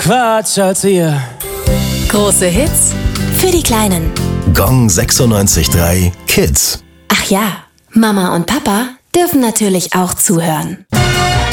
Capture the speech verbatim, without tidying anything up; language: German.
Quatsch als ihr. Große Hits für die Kleinen. Gong sechsundneunzig Komma drei Kids. Ach ja, Mama und Papa dürfen natürlich auch zuhören.